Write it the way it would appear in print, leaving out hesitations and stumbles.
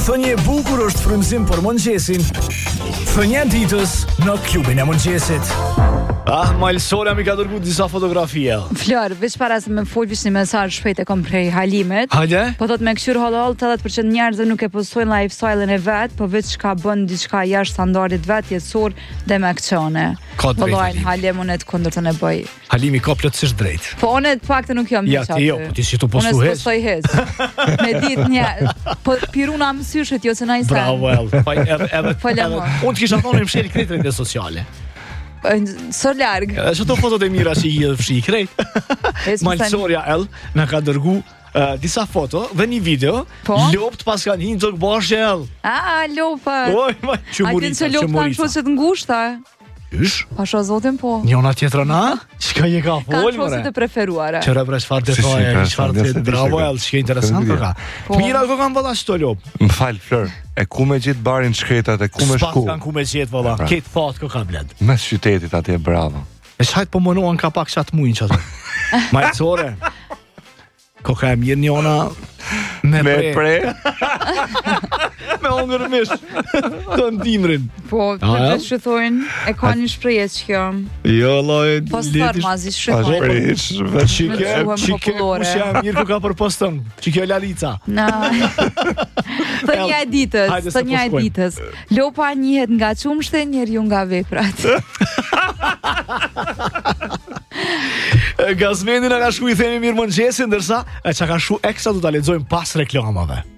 Thënie e bukur është frymëzim për mëngjesin. Thënia e ditës në klubin e mëngjesit. Malsora mi ka dërguar disa fotografia. Flor, veç para se me folvish një mesazh shpejt e kom prej Halimit. Hajde? Po thot me këshir hollol 80% njerëzve nuk e postojnë lifestyle-in e vet, po veç ka bën diçka jashtë standardit vet jetësor dhe me akcione. Vëllai Halim unë të kundërtën e bëj. Halimi ka plotësisht drejt. Po unë të paktën nuk jam ja, aty. Jo, po ti si tu postu hez. Unë postoj hez. Me ditë një, po piruna mësyshet jo se na i sa. Bravo, pa edhe. Unë kisha thonë në mshëri kretë rrjete sociale. So larg. Ço to fotot e mira që i hedh fshi krejt. Malsoria na ka dërgu disa foto dhe një video. Lopt pas kanë hinë të bashkë ell. Lopa. Oj, ma çumuri. A ti lopt kanë qosë të ngushta? Ysh? Pasha zotin po. Njona tjetra na? Çka je ka fol, more? Ka qosë të preferuara. Çfarë bre çfarë detaje, çfarë të bravo, çka interesant ka. Mira ko kanë valla shto lop. M'fal Flor. E ku me gjithë barin shkretat, e ku me shku? Spak kanë ku me gjithë, valla. Këtë thot ko ka bled. Mes qytetit atje, bravo. E shajt po mënuan ka pak qatë mujnë qatë. Majtësore. Ko ka e mirë njona me pre. Me ongër mish. Të ndimrin. Po, të shëthojnë, e ka një shprejet që kjo. Jo, loj. Postar mazi shëthojnë. Qike, kusha mirë ku ka për postën. Qike Lalica. Thënia e ditës. Lopa njihet nga qumshte, njeriu nga veprat. Gazmeni na ka shku i themi mirë mëngjesin, ndërsa që ka shku eksa du ta lexojmë pas reklamave.